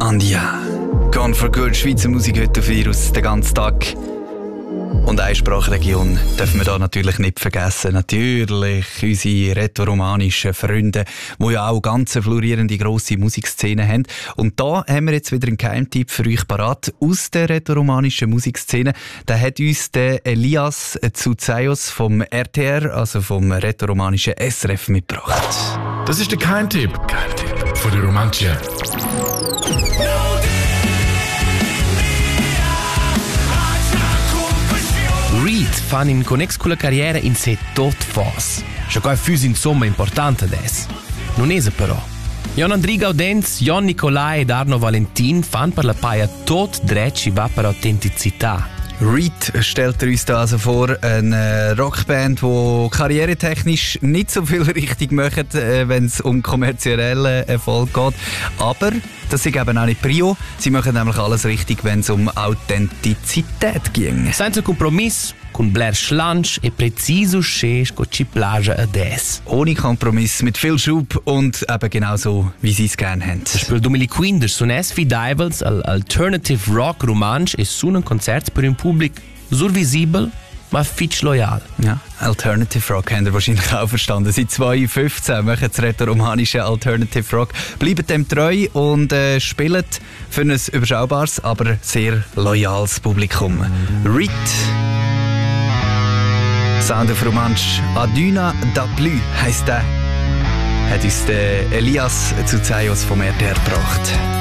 Norlandia. Gone for Good, Schweizer Musik heute auf Virus den ganzen Tag. Und eine Sprachregion dürfen wir da natürlich nicht vergessen. Natürlich unsere rätoromanischen Freunde, die ja auch ganz eine florierende grosse Musikszene haben. Und da haben wir jetzt wieder einen Geheimtipp für euch parat aus der rätoromanischen Musikszene. Da hat uns der Elias Zouzaios vom RTR, also vom rätoromanischen SRF, mitgebracht. Das ist der Geheimtipp von der Romantia. Reed fan in connex con la carriera in se tot fos. Scho qua füs insomma importante adesso. Non esa però. Jon Andri Gaudenz, Jon Nicolai ed Arno Valentin fan per la paia tot drecci va per autenticità. Reed stellt uns da also vor, eine Rockband, die karrieretechnisch nicht so viel richtig macht, wenn es um kommerziellen Erfolg geht. Aber das ist eben auch nicht Prio. Sie machen nämlich alles richtig, wenn es um Authentizität ging. Senza compromiss, con Blair Schlansch e preciso sces con ci plagia ades. Ohne Kompromiss, mit viel Schub und eben genau so, wie sie es gerne haben. Das Spiel 2015 sun SV Divals al Alternative Rock Romansch e sun un Konzert per un Publik survisibel, ma fitch loyal. Ja, Alternative Rock habt ihr wahrscheinlich auch verstanden. Seit 2015 machen das rätoromanische Alternative Rock. Bleibt dem treu und spielt für ein überschaubares, aber sehr loyales Publikum. Reed. Sound of Romansch. Aduna da Plu heisst der. Hat uns der Elias Zouzaios vom RTR gebracht.